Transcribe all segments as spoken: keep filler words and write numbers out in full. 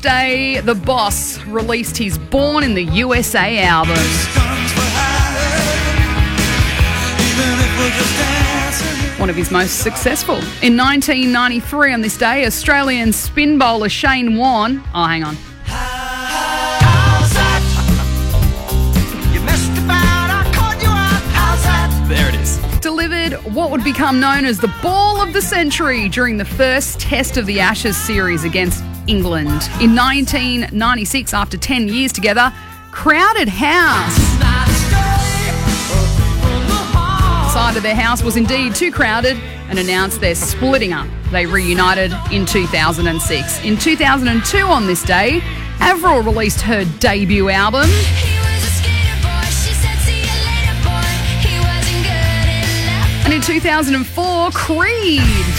Day, The Boss released his Born in the U S A album. One of his most successful. In nineteen ninety-three on this day, Australian spin bowler Shane Warne... Oh, hang on. There it is. Delivered what would become known as the ball of the century during the first test of the Ashes series against England. In nineteen ninety-six, after ten years together, Crowded House decided their house was indeed too crowded and announced they're splitting up. They reunited in two thousand six. In two thousand two on this day, Avril released her debut album. And in two thousand four, Creed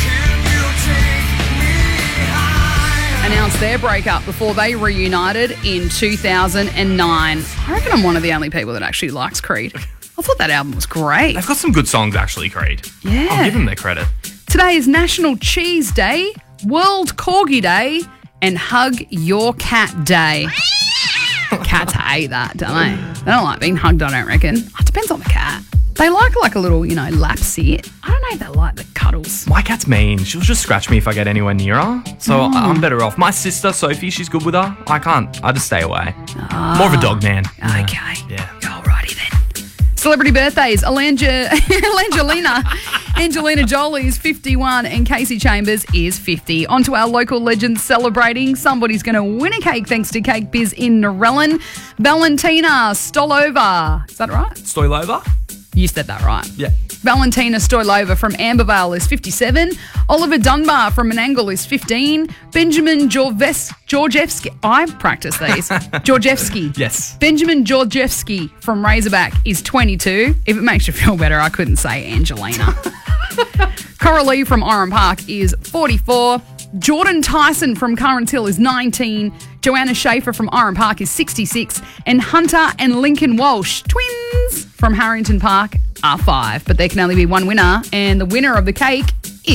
announced their breakup before they reunited in two thousand nine. I reckon I'm one of the only people that actually likes Creed. I thought that album was great. They've got some good songs, actually, Creed. Yeah. I'll give them their credit. Today is National Cheese Day, World Corgi Day, and Hug Your Cat Day. Cats hate that, don't they? They don't like being hugged, I don't reckon. It depends on the cat. They like like a little, you know, lap sit. I don't know if they like the cuddles. My cat's mean. She'll just scratch me if I get anywhere near her. So Mm. I'm better off. My sister, Sophie, she's good with her. I can't. I just stay away. More of a dog man. Okay. Yeah. Alrighty then. Celebrity birthdays. Alanga- Angelina. Angelina Jolie is fifty-one and Casey Chambers is fifty. On to our local legends celebrating. Somebody's going to win a cake thanks to Cake Biz in Narellan. Valentina Stolova. Is that right? Stoilova? You said that right. Yeah. Valentina Stoilova from Ambervale is fifty-seven. Oliver Dunbar from Menangle is fifteen. Benjamin Georges- Georgievsky. I practice these. Georgievsky. Yes. Benjamin Georgievsky from Razorback is twenty-two. If it makes you feel better, I couldn't say Angelina. Coralie from Oran Park is forty-four. Jordan Tyson from Currants Hill is nineteen. Joanna Schaefer from Oran Park is sixty-six. And Hunter and Lincoln Walsh, twins from Harrington Park, are five. But there can only be one winner. And the winner of the cake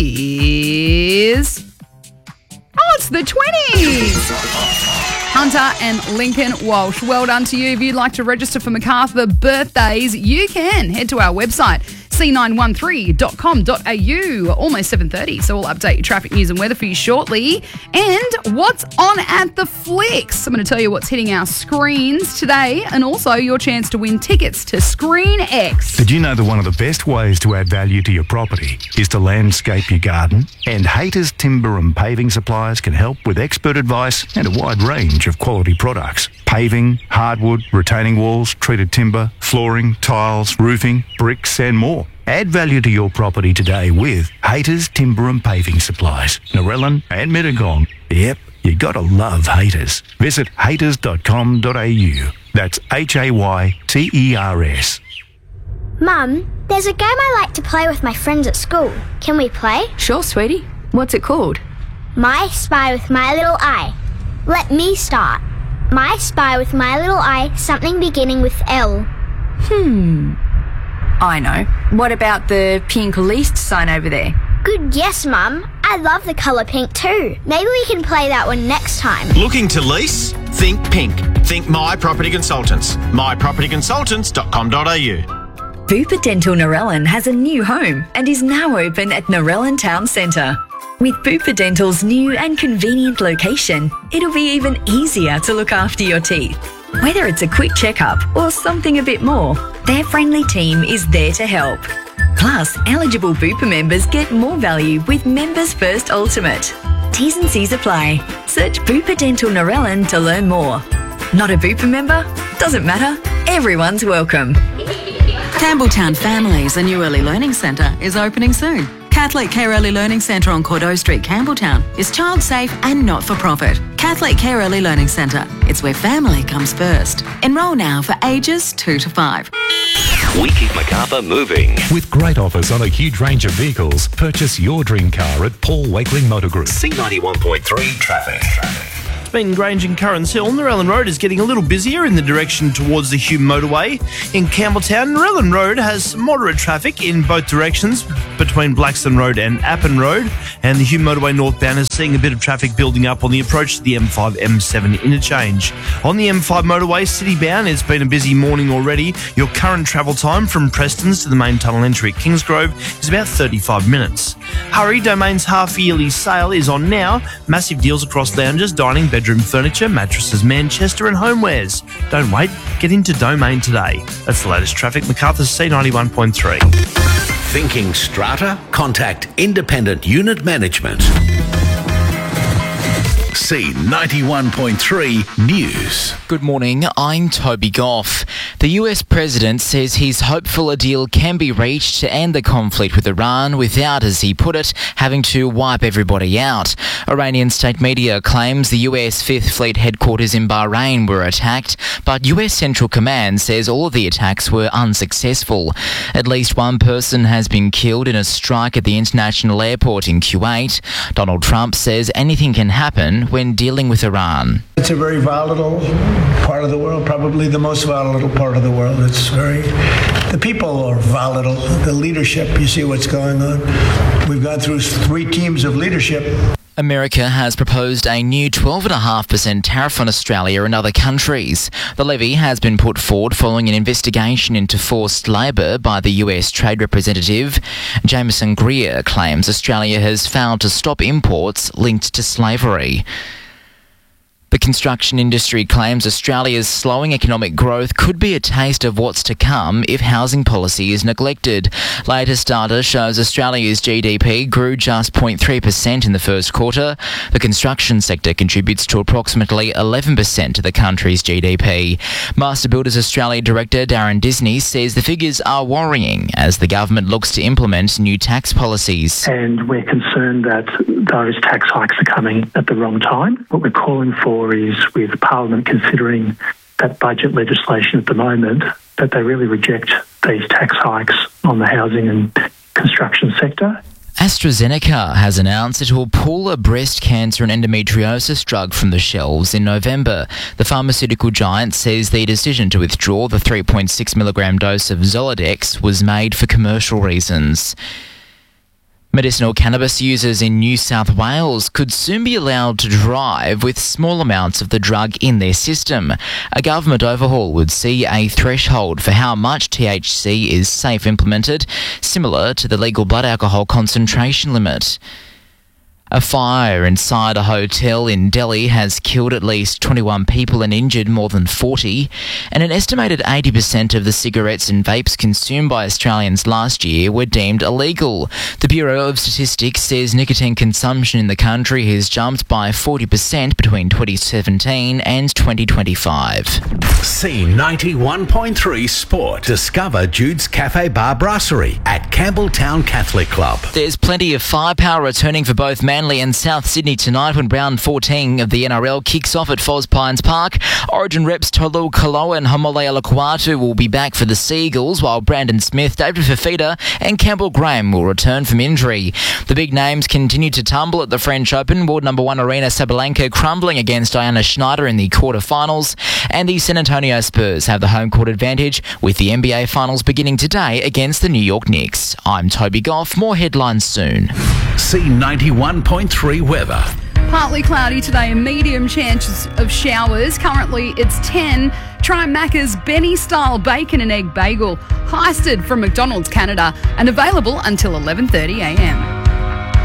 is... Oh, it's the twenties! Hunter and Lincoln Walsh. Well done to you. If you'd like to register for MacArthur birthdays, you can. Head to our website, c nine one three dot com dot a u. Almost seven thirty, so we'll update your traffic news and weather for you shortly. And what's on at the Flicks? I'm going to tell you what's hitting our screens today and also your chance to win tickets to Screen X. Did you know that one of the best ways to add value to your property is to landscape your garden? And Haters Timber and Paving Suppliers can help with expert advice and a wide range of quality products. Paving, hardwood, retaining walls, treated timber, flooring, tiles, roofing, bricks and more. Add value to your property today with Haters Timber and Paving Supplies, Narellan and Mittagong. Yep, you gotta love Haters. Visit haters dot com dot a u. That's H A Y T E R S. Mum, there's a game I like to play with my friends at school. Can we play? Sure, sweetie. What's it called? My Spy with My Little Eye. Let me start. My Spy with My Little Eye, something beginning with L. Hmm. I know. What about the pink leased sign over there? Good guess, Mum. I love the colour pink too. Maybe we can play that one next time. Looking to lease? Think pink. Think My Property Consultants. my property consultants dot com dot a u. Bupa Dental Narellan has a new home and is now open at Narellan Town Centre. With Bupa Dental's new and convenient location, it'll be even easier to look after your teeth. Whether it's a quick checkup or something a bit more, their friendly team is there to help. Plus, eligible Bupa members get more value with Members First Ultimate. T's and C's apply. Search Bupa Dental Narellan to learn more. Not a Bupa member? Doesn't matter. Everyone's welcome. Campbelltown Families, a new early learning centre, is opening soon. Catholic Care Early Learning Centre on Cordeaux Street, Campbelltown is child safe and not for profit. Catholic Care Early Learning Centre. It's where family comes first. Enrol now for ages two to five. We keep MacArthur moving. With great offers on a huge range of vehicles, purchase your dream car at Paul Wakeling Motor Group. C ninety-one point three traffic. traffic. Between Grange and Currans Hill, Narellan Road is getting a little busier in the direction towards the Hume motorway. In Campbelltown, Narellan Road has moderate traffic in both directions between Blackstone Road and Appin Road, and the Hume motorway northbound is seeing a bit of traffic building up on the approach to the M five M seven interchange. On the M five motorway citybound, it's been a busy morning already. Your current travel time from Prestons to the main tunnel entry at Kingsgrove is about thirty-five minutes. Hurry, Domain's half-yearly sale is on now. Massive deals across lounges, dining, bedroom furniture, mattresses, Manchester and homewares. Don't wait, get into Domain today. That's the latest traffic. Macarthur's C ninety-one point three. Thinking strata? Contact Independent Unit Management. C ninety-one point three News. Good morning, I'm Toby Goff. The U S president says he's hopeful a deal can be reached to end the conflict with Iran without, as he put it, having to wipe everybody out. Iranian state media claims the U S Fifth Fleet headquarters in Bahrain were attacked, but U S Central Command says all of the attacks were unsuccessful. At least one person has been killed in a strike at the international airport in Kuwait. Donald Trump says anything can happen when dealing with Iran. It's a very volatile part of the world, probably the most volatile part of the world. It's very, the people are volatile, the leadership, you see what's going on. We've gone through three teams of leadership. America has proposed a new twelve point five percent tariff on Australia and other countries. The levy has been put forward following an investigation into forced labour by the U S Trade Representative. Jameson Greer claims Australia has failed to stop imports linked to slavery. The construction industry claims Australia's slowing economic growth could be a taste of what's to come if housing policy is neglected. Latest data shows Australia's G D P grew just zero point three percent in the first quarter. The construction sector contributes to approximately eleven percent of the country's G D P. Master Builders Australia Director Darren Disney says the figures are worrying as the government looks to implement new tax policies. And we're concerned that those tax hikes are coming at the wrong time. What we're calling for is, with Parliament considering that budget legislation at the moment, that they really reject these tax hikes on the housing and construction sector. AstraZeneca has announced it will pull a breast cancer and endometriosis drug from the shelves in November. The pharmaceutical giant says the decision to withdraw the three point six milligram dose of Zoladex was made for commercial reasons. Medicinal cannabis users in New South Wales could soon be allowed to drive with small amounts of the drug in their system. A government overhaul would see a threshold for how much T H C is safe implemented, similar to the legal blood alcohol concentration limit. A fire inside a hotel in Delhi has killed at least twenty-one people and injured more than forty, and an estimated eighty percent of the cigarettes and vapes consumed by Australians last year were deemed illegal. The Bureau of Statistics says nicotine consumption in the country has jumped by forty percent between twenty seventeen and twenty twenty-five. C ninety-one point three Sport. Discover Jude's Cafe Bar Brasserie at Campbelltown Catholic Club. There's plenty of firepower returning for both Manly and South Sydney tonight when round fourteen of the N R L kicks off at Foz Pines Park. Origin reps Tolu Kaloa and Homolea Lakwatu will be back for the Seagulls, while Brandon Smith, David Fafita and Campbell Graham will return from injury. The big names continue to tumble at the French Open. World number one Arena Sabalenka crumbling against Diana Schneider in the quarterfinals, and the San Antonio Spurs have the home court advantage with the N B A Finals beginning today against the New York Knicks. I'm Toby Goff. More headlines soon. C ninety-one point three weather. Partly cloudy today and medium chances of showers. Currently it's ten. Try Macca's Benny-style bacon and egg bagel. Heisted from McDonald's Canada and available until eleven thirty a m.